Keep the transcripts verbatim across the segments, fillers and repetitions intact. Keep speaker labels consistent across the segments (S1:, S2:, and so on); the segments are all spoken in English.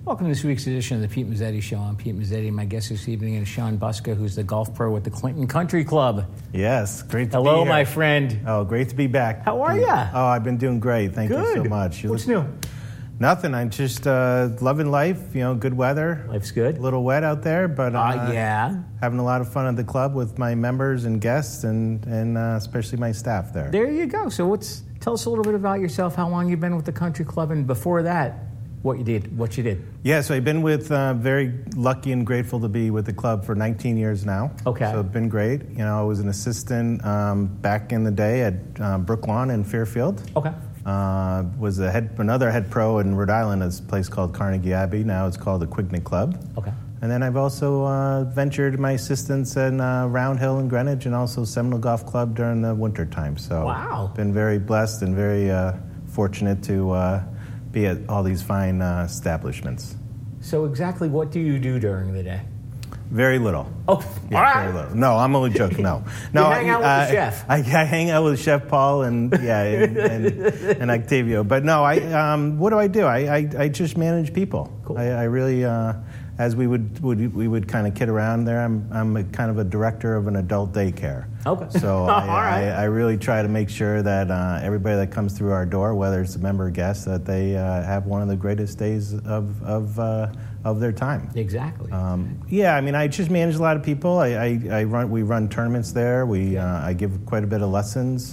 S1: Welcome to this week's edition of the Pete Mazzetti Show. I'm Pete Mazzetti. My guest this evening is Sean Buska, who's the golf pro with the Clinton Country Club.
S2: Yes, great to
S1: Hello,
S2: be here.
S1: my friend.
S2: Oh, great to be back.
S1: How are you?
S2: Oh, I've been doing great. Thank
S1: Good.
S2: you so much. You
S1: What's
S2: look-
S1: new?
S2: Nothing. I'm just uh, loving life. You know, good weather.
S1: Life's good.
S2: A little wet out there, but uh,
S1: Uh, yeah.
S2: having a lot of fun at the club with my members and guests, and and uh, especially my staff there.
S1: There you go. So what's tell us a little bit about yourself, how long you've been with the Country Club, and before that, what you did, what you did.
S2: Yeah, so I've been with, uh, very lucky and grateful to be with the club for nineteen years now.
S1: Okay.
S2: So it's been great. You know, I was an assistant um, back in the day at uh, Brooklawn in Fairfield.
S1: Okay.
S2: Uh, was a head, another head pro in Rhode Island at a place called Carnegie Abbey. Now it's called the Quigney Club.
S1: Okay.
S2: And then I've also uh, ventured my assistance in uh, Round Hill in Greenwich and also Seminole Golf Club during the winter time. So
S1: Wow.
S2: been very blessed and very uh, fortunate to uh, be at all these fine uh, establishments.
S1: So exactly what do you do during the day?
S2: Very little.
S1: Oh,
S2: Yeah,
S1: all right.
S2: very little. No, I'm only joking. No, no.
S1: You hang out with
S2: I,
S1: the chef.
S2: I, I hang out with Chef Paul and yeah, and, and, and Octavio. But no, I. Um, what do I do? I, I, I just manage people.
S1: Cool.
S2: I, I really, uh, as we would, would we would kind of kid around there. I'm I'm a kind of a director of an adult daycare.
S1: Okay.
S2: So
S1: All
S2: I,
S1: right.
S2: I, I really try to make sure that uh, everybody that comes through our door, whether it's a member or guest, that they uh, have one of the greatest days of of uh, of their time.
S1: Exactly.
S2: Um, yeah, I mean, I just manage a lot of people. I, I, I run. We run tournaments there. We uh, I give quite a bit of lessons.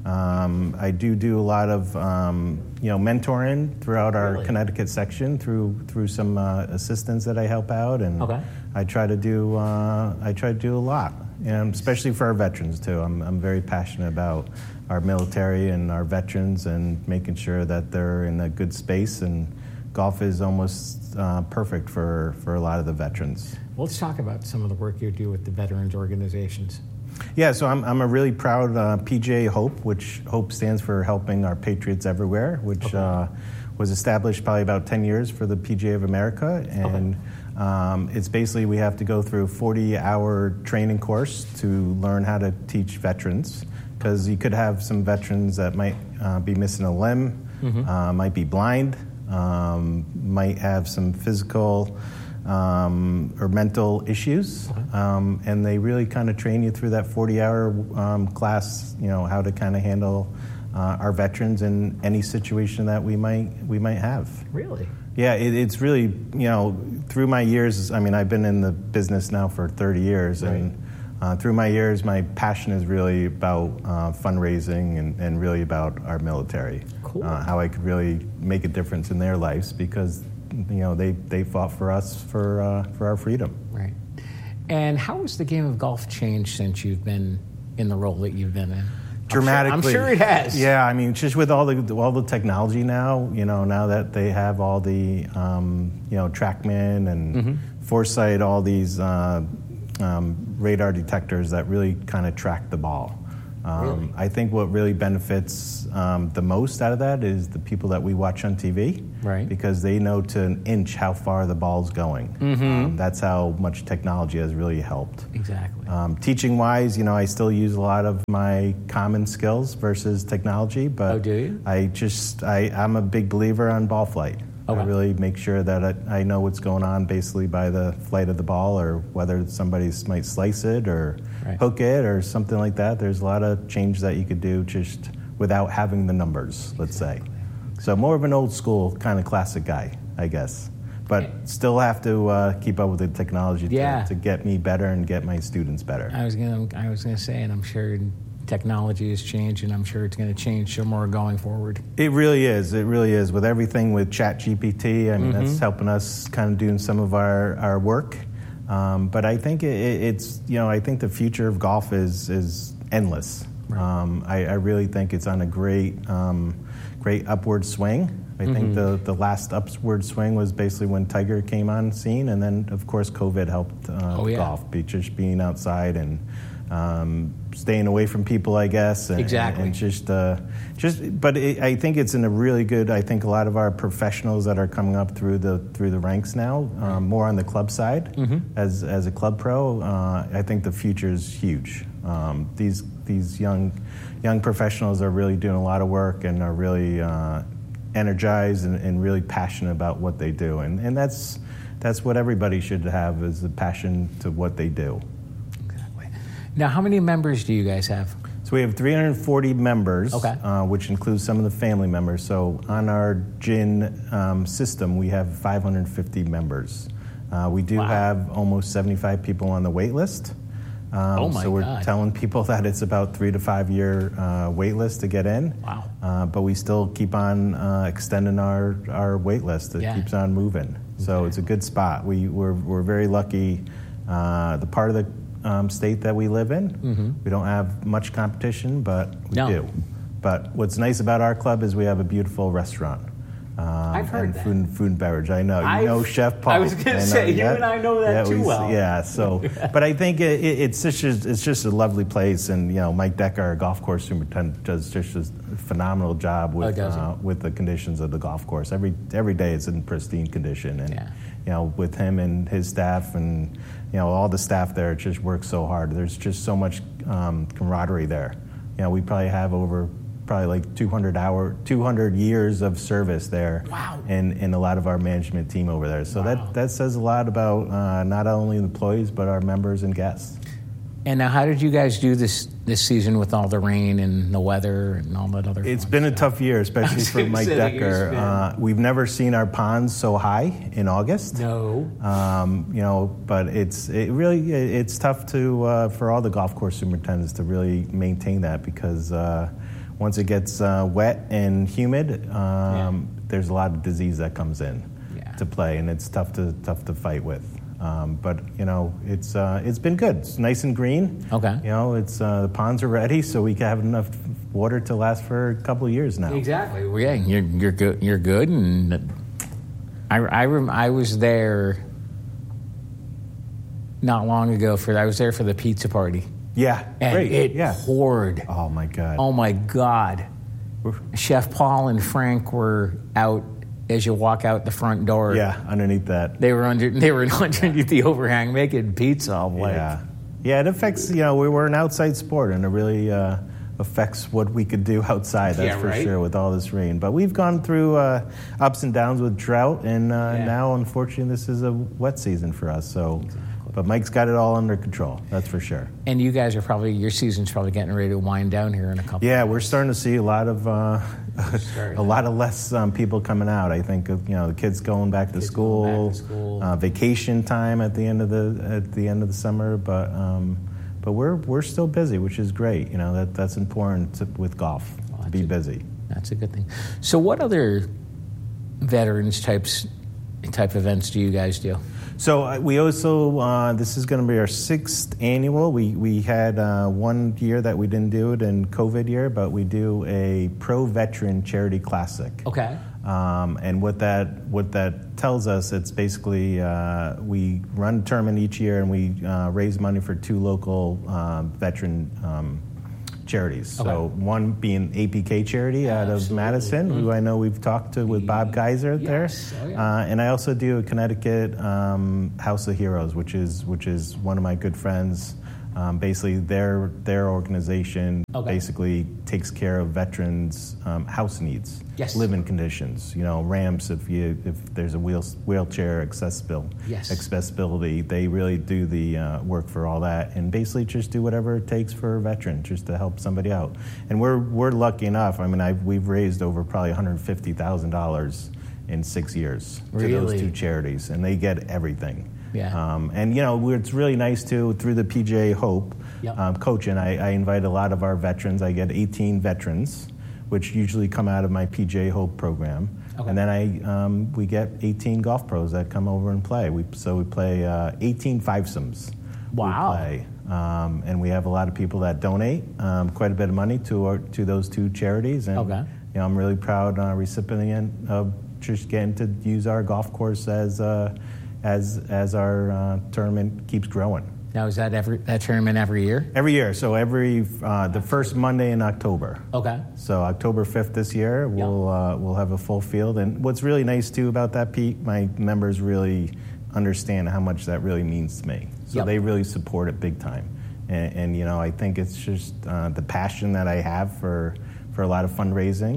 S2: Um, I do do a lot of um, you know mentoring throughout our
S1: Really?
S2: Connecticut section through through some uh, assistants that I help out, and
S1: Okay.
S2: I try to do uh, I try to do a lot, and especially for our veterans too. I'm I'm very passionate about our military and our veterans and making sure that they're in a good space, and golf is almost uh, perfect for, for a lot of the veterans.
S1: Let's talk about some of the work you do with the veterans organizations.
S2: Yeah, so I'm, I'm a really proud uh, P G A HOPE, which HOPE stands for Helping Our Patriots Everywhere, which
S1: Okay.
S2: uh, was established probably about ten years for the P G A of America. And okay. um, it's basically we have to go through a forty-hour training course to learn how to teach veterans, because you could have some veterans that might uh, be missing a limb, mm-hmm. uh, might be blind, um, might have some physical um, or mental issues, okay. um, and they really kind of train you through that forty-hour um, class, you know, how to kind of handle uh, our veterans in any situation that we might we might have.
S1: Really?
S2: Yeah, it, it's really, you know, through my years, I mean, I've been in the business now for thirty years, right. and uh, through my years, my passion is really about uh, fundraising and, and really about our military.
S1: Cool.
S2: Uh, how I could really make a difference in their lives, because, you know, they, they fought for us for uh, for our freedom.
S1: Right. And how has the game of golf changed since you've been in the role that you've been in?
S2: Dramatically.
S1: I'm sure, I'm sure it has.
S2: Yeah, I mean, just with all the all the technology now, you know, now that they have all the, um, you know, TrackMan and mm-hmm. Foresight, all these uh, um, radar detectors that really kind of track the ball. Um,
S1: really?
S2: I think what really benefits um, the most out of that is the people that we watch on T V,
S1: right?
S2: Because they know to an inch how far the ball's going.
S1: Mm-hmm.
S2: Um, that's how much technology has really helped.
S1: Exactly.
S2: Um, teaching-wise, you know, I still use a lot of my common skills versus technology, but
S1: oh, do you?
S2: I just I, I'm a big believer on ball flight.
S1: Okay.
S2: I really make sure that I, I know what's going on basically by the flight of the ball, or whether somebody might slice it or
S1: right.
S2: hook it or something like that. There's a lot of change that you could do just without having the numbers, let's
S1: exactly.
S2: say. So more of an old school kind of classic guy, I guess. But
S1: okay.
S2: still have to uh, keep up with the technology
S1: yeah.
S2: to, to get me better and get my students better.
S1: I was gonna I was gonna say, and I'm sure technology has changed, and I'm sure it's going to change some more going forward.
S2: It really is. It really is. With everything with ChatGPT, I mean,
S1: mm-hmm.
S2: that's helping us kind of doing some of our, our work. Um, but I think it, it's, you know, I think the future of golf is is endless.
S1: Right.
S2: Um, I, I really think it's on a great, um, great upward swing. I mm-hmm. think the, the last upward swing was basically when Tiger came on scene, and then, of course, COVID helped uh,
S1: oh, yeah.
S2: golf, be, just being outside and um, staying away from people, I guess. And,
S1: exactly.
S2: And, and just, uh, just, but it, I think it's in a really good. I think a lot of our professionals that are coming up through the through the ranks now, um, more on the club side,
S1: mm-hmm.
S2: as as a club pro. Uh, I think the future is huge. Um, these these young young professionals are really doing a lot of work and are really uh, energized and, and really passionate about what they do. And, and that's, that's what everybody should have, is a passion to what they do.
S1: Exactly. Now, how many members do you guys have?
S2: So we have three hundred forty members,
S1: okay.
S2: uh, which includes some of the family members. So on our gin um, system, we have five hundred fifty members. Uh, we do wow. have almost seventy-five people on the wait list. Um,
S1: oh my
S2: so we're
S1: God.
S2: telling people that it's about three to five year uh, wait list to get in.
S1: Wow.
S2: Uh, but we still keep on uh, extending our, our wait list. It yeah. keeps on moving. So okay. it's a good spot. We, we're, we're very lucky. Uh, the part of the Um, state that we live in. Mm-hmm. We don't have much competition, but we
S1: no.
S2: do. But what's nice about our club is we have a beautiful restaurant. Um,
S1: I've heard
S2: and
S1: that.
S2: Food, food and beverage. I know. You
S1: I've,
S2: know Chef Paul.
S1: I was going to say, you
S2: yeah,
S1: and I know that
S2: yeah,
S1: too
S2: we,
S1: well.
S2: Yeah, so, but I think it, it, it's, just, it's just a lovely place. And, you know, Mike Decker, our golf course superintendent, does just a phenomenal job with,
S1: oh,
S2: uh, with the conditions of the golf course. Every, every day it's in pristine condition. And,
S1: yeah.
S2: you know, with him and his staff and, you know, all the staff there, it just works so hard. There's just so much um, camaraderie there. You know, we probably have over probably like two hundred hour, two hundred years of service there.
S1: Wow.
S2: And, and a lot of our management team over there. So
S1: wow.
S2: that, that says a lot about uh, not only the employees, but our members and guests.
S1: And now, how did you guys do this this season with all the rain and the weather and all that other stuff?
S2: It's been stuff? a tough year, especially for Mike Decker. Uh, we've never seen our ponds so high in August.
S1: No.
S2: Um, you know, but it's it really it's tough to uh, for all the golf course superintendents to really maintain that, because uh, once it gets uh, wet and humid, um, yeah. there's a lot of disease that comes in yeah. to play, and it's tough to tough to fight with. Um, but you know, it's uh, it's been good. It's nice and green.
S1: Okay.
S2: You know, it's uh, the ponds are ready, so we can have enough water to last for a couple of years now.
S1: Exactly. Well, yeah, you're you're good. You're good, and I I, rem- I was there not long ago for I was there for the pizza party.
S2: Yeah.
S1: And
S2: great.
S1: it
S2: yeah.
S1: poured.
S2: Oh my God.
S1: Oh my God. Chef Paul and Frank were out. As you walk out the front door,
S2: yeah, underneath that,
S1: they were under. They were underneath the overhang making pizza. I'm like,
S2: yeah, yeah. It affects. You know, we were an outside sport, and it really uh, affects what we could do outside. That's
S1: yeah,
S2: for
S1: right?
S2: sure. With all this rain, but we've gone through uh, ups and downs with drought, and uh, yeah. now, unfortunately, this is a wet season for us. So. Exactly. But Mike's got it all under control, that's for sure.
S1: And you guys are probably, your season's probably getting ready to wind down here in a couple
S2: Yeah,
S1: of
S2: we're starting to see a lot of uh,
S1: starting,
S2: a lot of less um, people coming out. I think of, you know, the kids going back to
S1: kids
S2: school,
S1: going back to school.
S2: Uh, vacation time at the end of the at the end of the summer. But um, but we're we're still busy, which is great. You know, that that's important to, with golf well, to be
S1: a,
S2: busy.
S1: That's a good thing. So, what other veterans types type events do you guys do?
S2: So uh, we also, uh, this is going to be our sixth annual. We we had uh, one year that we didn't do it in COVID year, but we do a Pro Veteran Charity Classic.
S1: Okay.
S2: Um, and what that what that tells us, it's basically uh, we run a tournament each year, and we uh, raise money for two local uh, veteran um, charities. Okay. So one being A P K Charity out
S1: Absolutely.
S2: of Madison, mm-hmm. who I know we've talked to with Bob Geiser
S1: yes.
S2: there.
S1: Oh, yeah.
S2: uh, and I also do a Connecticut um, House of Heroes, which is which is one of my good friends. Um, basically, their their organization
S1: okay.
S2: basically takes care of veterans' um, house needs,
S1: yes.
S2: living conditions. You know, ramps if you if there's a wheel, wheelchair accessibility.
S1: Yes.
S2: accessibility. They really do the uh, work for all that, and basically just do whatever it takes for a veteran, just to help somebody out. And we're we're lucky enough. I mean, I've, we've raised over probably one hundred fifty thousand dollars in six years
S1: really?
S2: to those two charities, and they get everything.
S1: Yeah.
S2: Um, and, you know, it's really nice, too, through the P G A Hope
S1: yep.
S2: um, coaching, I, I invite a lot of our veterans. I get eighteen veterans, which usually come out of my P G A Hope program. Okay. And then I um, we get eighteen golf pros that come over and play. We, so we play uh, eighteen fivesomes.
S1: Wow.
S2: We play. Um, and we have a lot of people that donate um, quite a bit of money to our, to those two charities. And,
S1: okay.
S2: you know, I'm really proud uh, recipient of just getting to use our golf course as uh, as as our uh, tournament keeps growing.
S1: Now, is that every that tournament every year?
S2: Every year. So every uh, the first Monday in October.
S1: Okay.
S2: So October fifth this year, we'll yep. uh, we'll have a full field. And what's really nice too about that, Pete, my members really understand how much that really means to me. So
S1: yep.
S2: they really support it big time. And, and you know, I think it's just uh, the passion that I have for for a lot of fundraising.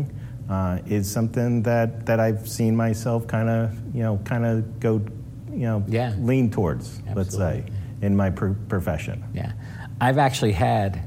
S2: uh, is something that, that I've seen myself kind of, you know, kind of go, you know,
S1: yeah.
S2: lean towards, Absolutely. let's say, in my pr- profession.
S1: Yeah. I've actually had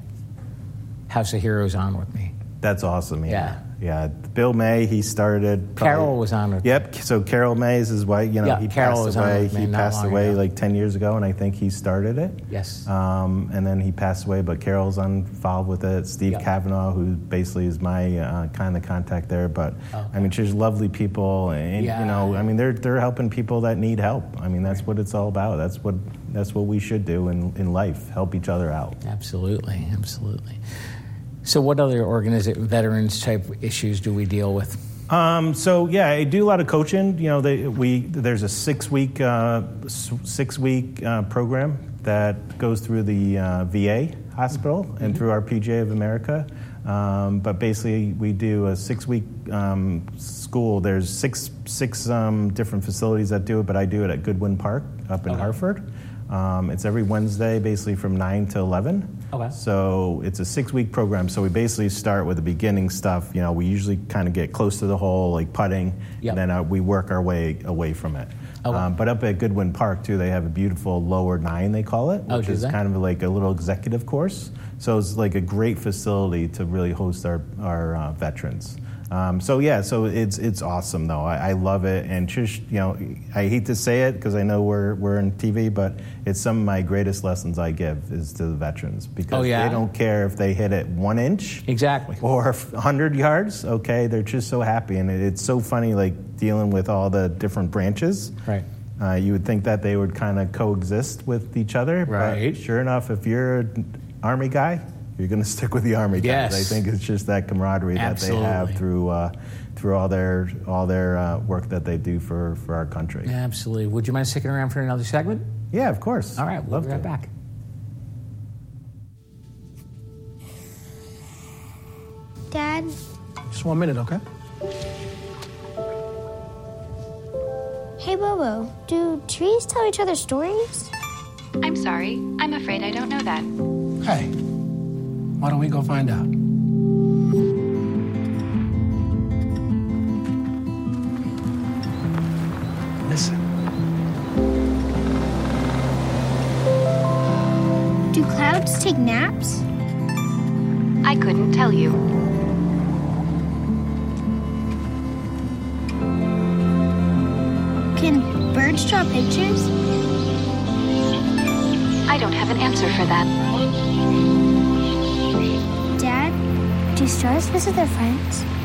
S1: House of Heroes on with me.
S2: That's awesome, yeah.
S1: Yeah.
S2: Yeah, Bill May, he started... Probably,
S1: Carol was on with
S2: Yep, so Carol May is his wife, you know,
S1: yeah,
S2: he
S1: Carol
S2: passed
S1: was
S2: away.
S1: on with me
S2: He
S1: not
S2: passed
S1: long
S2: away
S1: ago.
S2: like ten years ago, and I think he started it.
S1: Yes.
S2: Um, and then he passed away, but Carol's involved with it. Steve
S1: Yep.
S2: Kavanaugh, who basically is my uh, kind of contact there. But,
S1: okay.
S2: I mean, she's lovely people, and,
S1: yeah.
S2: you know, I mean, they're they're helping people that need help. I mean, that's what it's all about. That's what that's what we should do in, in life, help each other out.
S1: Absolutely, absolutely. So what other organiza- veterans-type issues do we deal with?
S2: Um, so yeah, I do a lot of coaching. You know, they, we there's a six week uh, six week uh, program that goes through the uh, V A hospital mm-hmm. and through our P G A of America. Um, but basically, we do a six week um, school. There's six six um, different facilities that do it, but I do it at Goodwin Park up in okay. Hartford. Um, it's every Wednesday, basically from nine to eleven.
S1: Okay.
S2: So it's a six-week program. So we basically start with the beginning stuff. You know, we usually kind of get close to the hole, like putting,
S1: yep.
S2: and then uh, we work our way away from it.
S1: Okay.
S2: Um, but up at Goodwin Park, too, they have a beautiful lower nine, they call it, which
S1: oh,
S2: is
S1: that?
S2: kind of like a little executive course. So it's like a great facility to really host our, our uh, veterans. Um, so yeah, so it's it's awesome though. I, I love it, and just you know, I hate to say it because I know we're we're in T V, but it's some of my greatest lessons I give is to the veterans because
S1: oh, yeah?
S2: they don't care if they hit it one inch
S1: exactly
S2: or a hundred yards. Okay, they're just so happy, and it, it's so funny like dealing with all the different branches.
S1: Right.
S2: Uh, you would think that they would kind of coexist with each other,
S1: right?
S2: But sure enough, if you're an Army guy, you're going to stick with the Army guys.
S1: Yes.
S2: I think it's just that camaraderie
S1: Absolutely.
S2: that they have through uh, through all their all their uh, work that they do for, for our country.
S1: Absolutely. Would you mind sticking around for another segment?
S2: Yeah, of course.
S1: All right, we'll
S2: Love
S1: be right
S2: to.
S1: back.
S3: Dad?
S4: Just one minute, okay?
S3: Hey, Bobo, do trees tell each other stories?
S5: I'm sorry. I'm afraid I don't know that.
S4: Hey, why don't we go find out? Listen.
S3: Do clouds take naps?
S5: I couldn't tell you.
S3: Can birds draw pictures?
S5: I don't have an answer for that.
S3: Dad, do stars visit their friends?